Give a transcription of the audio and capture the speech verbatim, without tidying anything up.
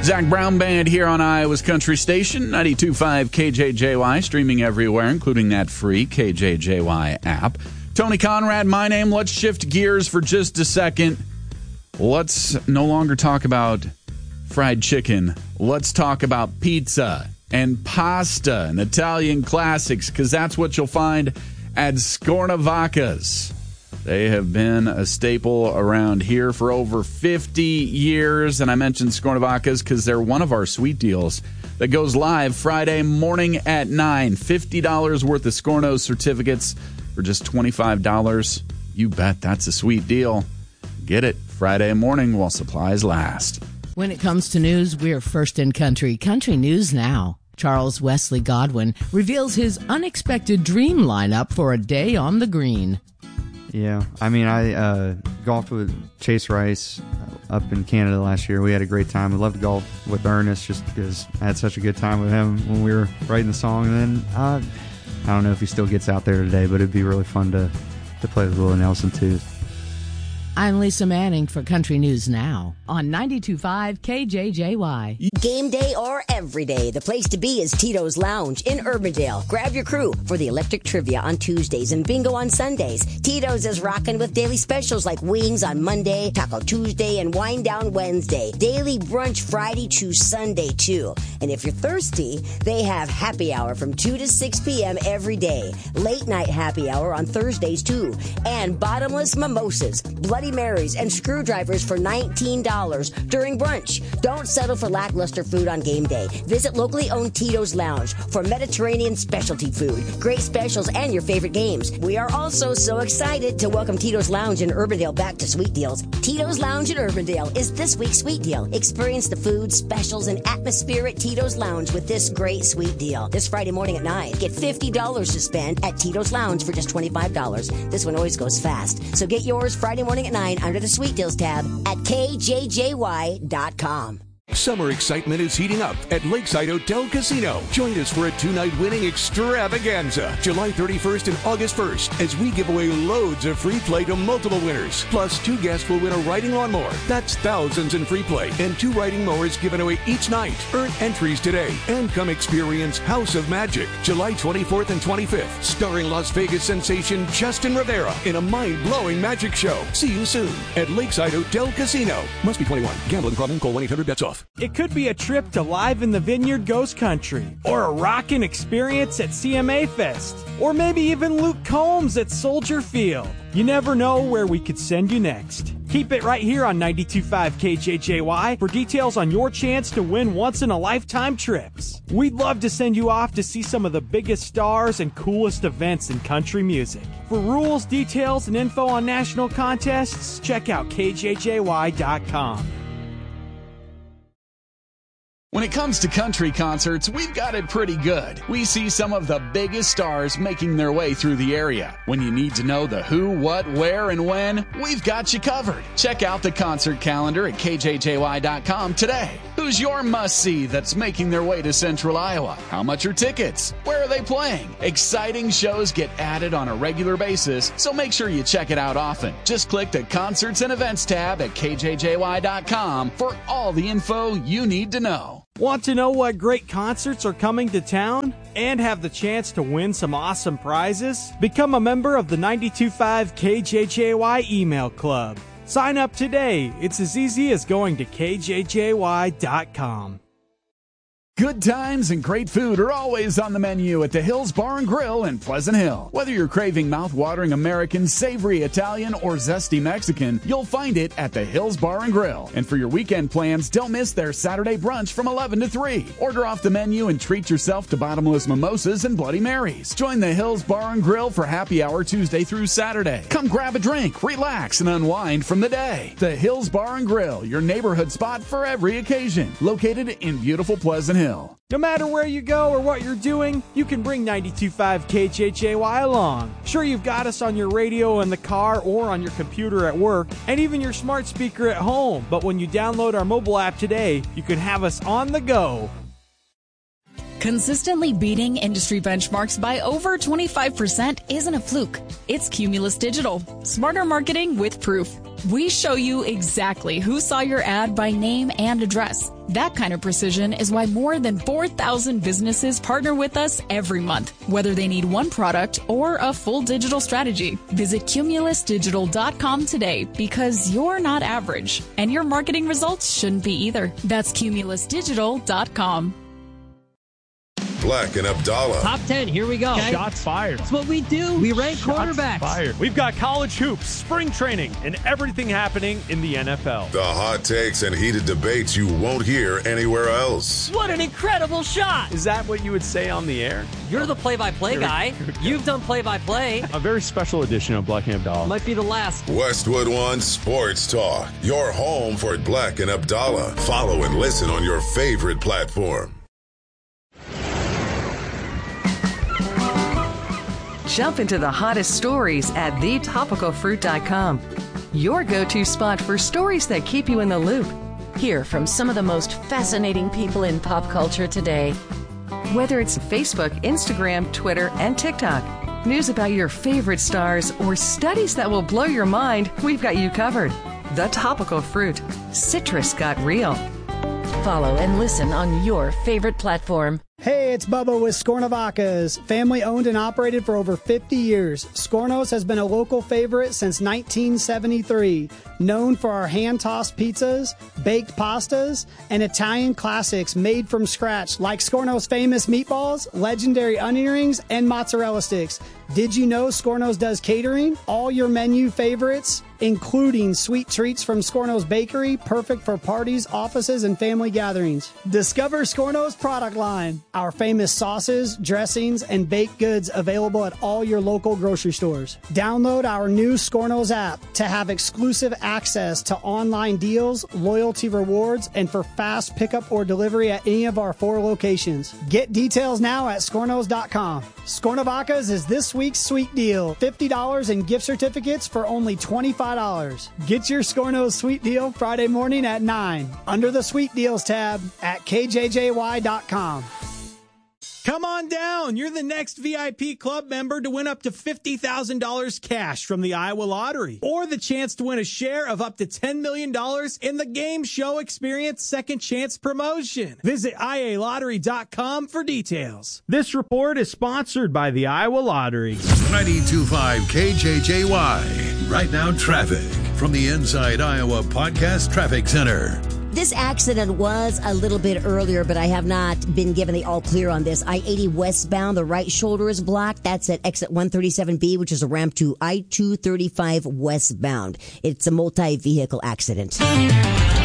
Zach Brown Band here on Iowa's Country Station, ninety-two point five K J J Y, streaming everywhere, including that free K J J Y app. Tony Conrad, my name. Let's shift gears for just a second. Let's no longer talk about fried chicken. Let's talk about pizza and pasta and Italian classics, because that's what you'll find at Scornavacca's. They have been a staple around here for over fifty years, and I mentioned Scornavacca's because they're one of our sweet deals that goes live Friday morning at nine. fifty dollars worth of Scorno certificates for just twenty-five dollars. You bet that's a sweet deal. Get it Friday morning while supplies last. When it comes to news, we're first in country. Country News Now. Charles Wesley Godwin reveals his unexpected dream lineup for a day on the green. Yeah, I mean, I uh, golfed with Chase Rice up in Canada last year. We had a great time. I loved to golf with Ernest just because I had such a good time with him when we were writing the song. And then uh, I don't know if he still gets out there today, but it'd be really fun to, to play with Willie Nelson too. I'm Lisa Manning for Country News Now on ninety-two point five K J J Y. Game day or every day, the place to be is Tito's Lounge in Urbandale. Grab your crew for the electric trivia on Tuesdays and bingo on Sundays. Tito's is rocking with daily specials like wings on Monday, Taco Tuesday, and Wine Down Wednesday. Daily brunch Friday to Sunday, too. And if you're thirsty, they have happy hour from two to six p.m. every day. Late night happy hour on Thursdays, too. And bottomless mimosas, Bloody Marys, and screwdrivers for nineteen dollars during brunch. Don't settle for lackluster food on game day. Visit locally owned Tito's Lounge for Mediterranean specialty food, great specials, and your favorite games. We are also so excited to welcome Tito's Lounge in Urbandale back to Sweet Deals. Tito's Lounge in Urbandale is this week's Sweet Deal. Experience the food, specials, and atmosphere at Tito's Lounge with this great sweet deal. This Friday morning at nine, get fifty dollars to spend at Tito's Lounge for just twenty-five dollars. This one always goes fast. So get yours Friday morning at nine under the Sweet Deals tab at K J J Y dot com. Summer excitement is heating up at Lakeside Hotel Casino. Join us for a two-night winning extravaganza, July thirty-first and August first, as we give away loads of free play to multiple winners. Plus, two guests will win a riding lawnmower. That's thousands in free play, and two riding mowers given away each night. Earn entries today and come experience House of Magic, July twenty-fourth and twenty-fifth, starring Las Vegas sensation Justin Rivera in a mind-blowing magic show. See you soon at Lakeside Hotel Casino. Must be twenty-one. Gambling problem? Call one eight hundred bets off. It could be a trip to Live in the Vineyard Ghost Country, or a rockin' experience at C M A Fest, or maybe even Luke Combs at Soldier Field. You never know where we could send you next. Keep it right here on ninety-two point five K J J Y for details on your chance to win once-in-a-lifetime trips. We'd love to send you off to see some of the biggest stars and coolest events in country music. For rules, details, and info on national contests, check out K J J Y dot com. When it comes to country concerts, we've got it pretty good. We see some of the biggest stars making their way through the area. When you need to know the who, what, where, and when, we've got you covered. Check out the concert calendar at K J J Y dot com today. Who's your must-see that's making their way to Central Iowa? How much are tickets? Where are they playing? Exciting shows get added on a regular basis, so make sure you check it out often. Just click the Concerts and Events tab at K J J Y dot com for all the info you need to know. Want to know what great concerts are coming to town and have the chance to win some awesome prizes? Become a member of the ninety-two point five K J J Y email club. Sign up today. It's as easy as going to K J J Y dot com. Good times and great food are always on the menu at the Hills Bar and Grill in Pleasant Hill. Whether you're craving mouth-watering American, savory Italian, or zesty Mexican, you'll find it at the Hills Bar and Grill. And for your weekend plans, don't miss their Saturday brunch from eleven to three. Order off the menu and treat yourself to bottomless mimosas and Bloody Marys. Join the Hills Bar and Grill for happy hour Tuesday through Saturday. Come grab a drink, relax, and unwind from the day. The Hills Bar and Grill, your neighborhood spot for every occasion. Located in beautiful Pleasant Hill. No matter where you go or what you're doing, you can bring ninety-two point five K J J Y along. Sure, you've got us on your radio in the car or on your computer at work, and even your smart speaker at home. But when you download our mobile app today, you can have us on the go. Consistently beating industry benchmarks by over twenty-five percent isn't a fluke. It's Cumulus Digital. Smarter marketing with proof. We show you exactly who saw your ad by name and address. That kind of precision is why more than four thousand businesses partner with us every month, whether they need one product or a full digital strategy. Visit Cumulus Digital dot com today because you're not average, and your marketing results shouldn't be either. That's Cumulus Digital dot com. Black and Abdallah. Top ten, here we go. Okay. Shots fired. That's what we do. We rank Shots quarterbacks. Fired. We've got college hoops, spring training, and everything happening in the N F L. The hot takes and heated debates you won't hear anywhere else. What an incredible shot. Is that what you would say on the air? You're the play-by-play guy. You've done play-by-play. A very special edition of Black and Abdallah. Might be the last. Westwood One Sports Talk. Your home for Black and Abdallah. Follow and listen on your favorite platform. Jump into the hottest stories at the topical fruit dot com. Your go-to spot for stories that keep you in the loop. Hear from some of the most fascinating people in pop culture today. Whether it's Facebook, Instagram, Twitter, and TikTok, news about your favorite stars, or studies that will blow your mind, we've got you covered. The Topical Fruit. Citrus got real. Follow and listen on your favorite platform. Hey, it's Bubba with Skornovacas. Family owned and operated for over fifty years. Skornos has been a local favorite since nineteen seventy-three. Known for our hand-tossed pizzas, baked pastas, and Italian classics made from scratch like Skornos' famous meatballs, legendary onion rings, and mozzarella sticks. Did you know Skornos does catering? All your menu favorites, including sweet treats from Skornos Bakery, perfect for parties, offices, and family gatherings. Discover Skornos product line. Our famous sauces, dressings, and baked goods available at all your local grocery stores. Download our new Skornos app to have exclusive access to online deals, loyalty rewards, and for fast pickup or delivery at any of our four locations. Get details now at Skornos dot com. Skornovacas is this week's sweet deal. fifty dollars in gift certificates for only twenty-five dollars. Get your Skornos sweet deal Friday morning at nine under the sweet deals tab at K J J Y dot com. Come on down. You're the next V I P club member to win up to fifty thousand dollars cash from the Iowa Lottery, or the chance to win a share of up to ten million dollars in the Game Show Experience Second Chance promotion. Visit I A lottery dot com for details. This report is sponsored by the Iowa Lottery. ninety-two point five K J J Y. Right now, traffic from the Inside Iowa Podcast Traffic Center. This accident was a little bit earlier, but I have not been given the all clear on this. I eighty westbound, the right shoulder is blocked. That's at exit one thirty-seven B, which is a ramp to I two thirty-five westbound. It's a multi-vehicle accident.